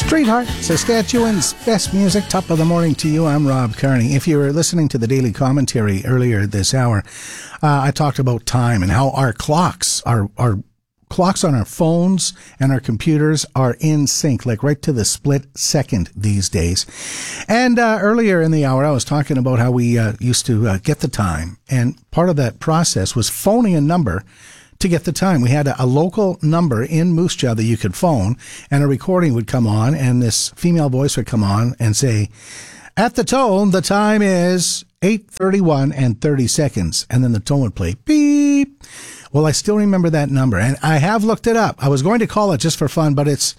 Streetheart, Saskatchewan's best music. Top of the morning to you. I'm Rob Carney. If you were listening to the daily commentary earlier this hour, I talked about time and how our clocks, our clocks on our phones and our computers are in sync, like right to the split second these days. And earlier in the hour, I was talking about how we used to get the time. And part of that process was phoning a number to get the time. We had a local number in Moose Jaw that you could phone, and a recording would come on, and this female voice would come on and say, "At the tone, the time is 8:31 and 30 seconds." And then the tone would play, beep. Well, I still remember that number, and I have looked it up. I was going to call it just for fun, but it's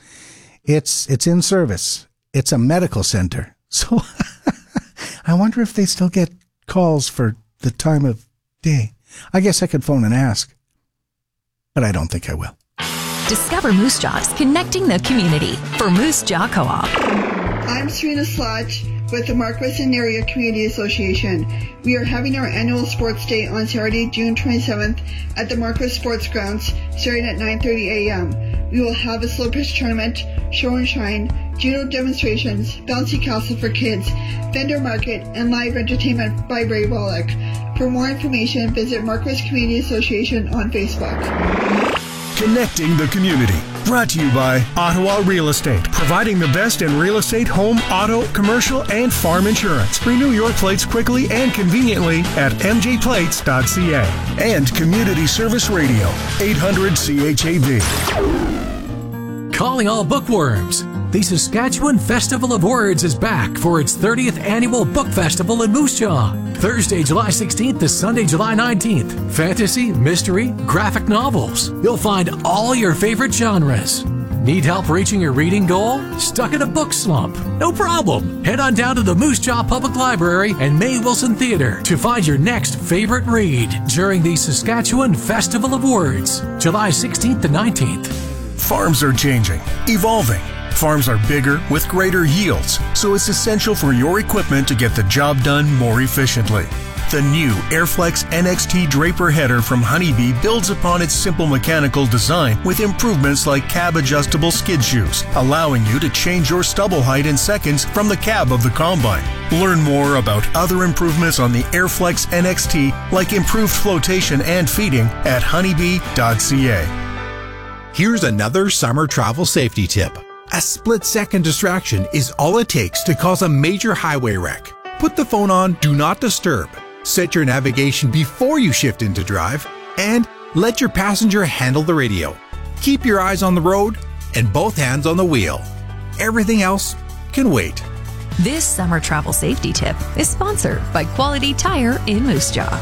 in service. It's a medical center. So I wonder if they still get calls for the time of day. I guess I could phone and ask, but I don't think I will. Discover Moose Jaw's connecting the community for Moose Jaw Co-op. I'm Serena Slotch with the Marquessing Area Community Association. We are having our annual sports day on Saturday, June 27th at the Marquess Sports Grounds, starting at 9:30 a.m. We will have a slow pitch tournament, show and shine, judo demonstrations, bouncy castle for kids, vendor market, and live entertainment by Ray Wallach. For more information, visit Marquess Community Association on Facebook. Connecting the community. Brought to you by Ottawa Real Estate, providing the best in real estate, home, auto, commercial, and farm insurance. Renew your plates quickly and conveniently at mjplates.ca. And Community Service Radio, 800 CHAV. Calling all bookworms. The Saskatchewan Festival of Words is back for its 30th annual book festival in Moose Jaw. Thursday, July 16th to Sunday, July 19th. Fantasy, mystery, graphic novels. You'll find all your favorite genres. Need help reaching your reading goal? Stuck in a book slump? No problem. Head on down to the Moose Jaw Public Library and May Wilson Theatre to find your next favorite read during the Saskatchewan Festival of Words, July 16th to 19th. Farms are changing, evolving. Farms are bigger with greater yields, so it's essential for your equipment to get the job done more efficiently. The new Airflex NXT Draper header from Honeybee builds upon its simple mechanical design with improvements like cab-adjustable skid shoes, allowing you to change your stubble height in seconds from the cab of the combine. Learn more about other improvements on the Airflex NXT, like improved flotation and feeding, at honeybee.ca. Here's another summer travel safety tip. A split-second distraction is all it takes to cause a major highway wreck. Put the phone on Do Not Disturb, set your navigation before you shift into drive, and let your passenger handle the radio. Keep your eyes on the road and both hands on the wheel. Everything else can wait. This summer travel safety tip is sponsored by Quality Tire in Moose Jaw.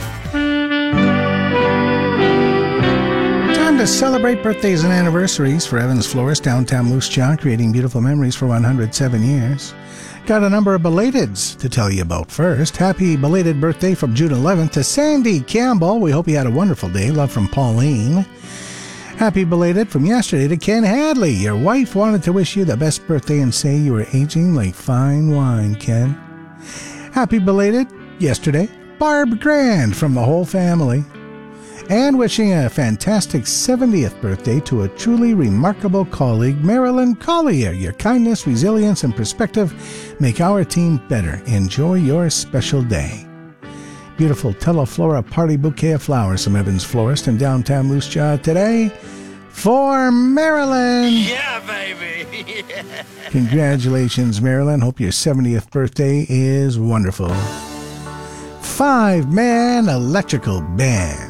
Time to celebrate birthdays and anniversaries for Evans Florist, downtown Moose Jaw, creating beautiful memories for 107 years. Got a number of belateds to tell you about first. Happy belated birthday from June 11th to Sandy Campbell. We hope you had a wonderful day. Love from Pauline. Happy belated from yesterday to Ken Hadley. Your wife wanted to wish you the best birthday and say you were aging like fine wine, Ken. Happy belated yesterday, Barb Grand from the whole family. And wishing a fantastic 70th birthday to a truly remarkable colleague, Marilyn Collier. Your kindness, resilience, and perspective make our team better. Enjoy your special day. Beautiful Teleflora party bouquet of flowers from Evans Florist in downtown Moose Jaw today for Marilyn. Yeah, baby. Yeah. Congratulations, Marilyn. Hope your 70th birthday is wonderful. 5-man electrical band.